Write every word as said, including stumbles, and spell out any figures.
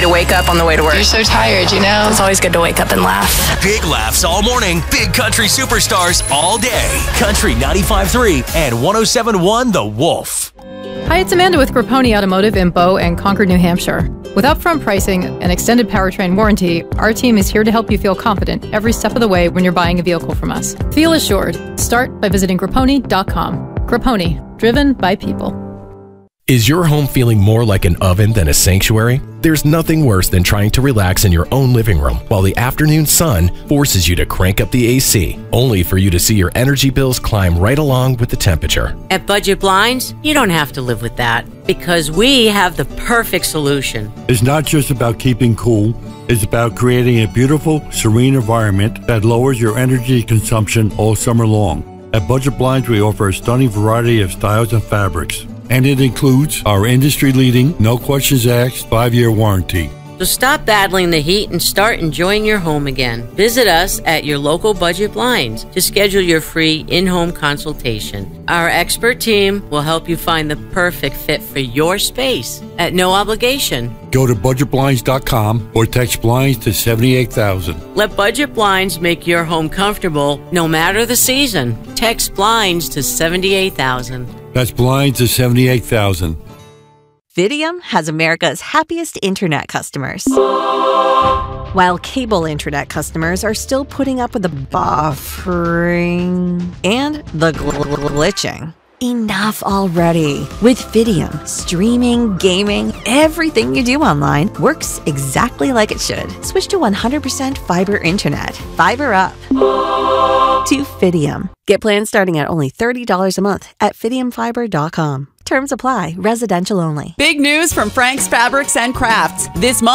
way to wake up on the way to work. You're so tired, you know? It's always good to wake up and laugh. Big laughs all morning. Big country superstars all day. Country ninety-five point three and one oh seven point one The Wolf. Hi, it's Amanda with Grapponi Automotive in Bow and Concord, New Hampshire. With upfront pricing and extended powertrain warranty, our team is here to help you feel confident every step of the way when you're buying a vehicle from us. Feel assured. Start by visiting grapponi dot com. Grapponi, driven by people. Is your home feeling more like an oven than a sanctuary? There's nothing worse than trying to relax in your own living room while the afternoon sun forces you to crank up the A C, only for you to see your energy bills climb right along with the temperature. At Budget Blinds, you don't have to live with that because we have the perfect solution. It's not just about keeping cool. It's about creating a beautiful, serene environment that lowers your energy consumption all summer long. At Budget Blinds, we offer a stunning variety of styles and fabrics. And it includes our industry-leading, no questions asked, five-year warranty. So stop battling the heat and start enjoying your home again. Visit us at your local Budget Blinds to schedule your free in-home consultation. Our expert team will help you find the perfect fit for your space at no obligation. Go to budget blinds dot com or text blinds to seventy-eight thousand. Let Budget Blinds make your home comfortable no matter the season. Text blinds to seventy-eight thousand. That's blinds to seventy-eight thousand. Fidium has America's happiest internet customers. While cable internet customers are still putting up with the buffering and the gl- glitching. Enough already. With Fidium, streaming, gaming, everything you do online works exactly like it should. Switch to one hundred percent fiber internet. Fiber up. To Fidium. Get plans starting at only thirty dollars a month at fidium fiber dot com. Terms apply. Residential only. Big news from Frank's Fabrics and Crafts. This month,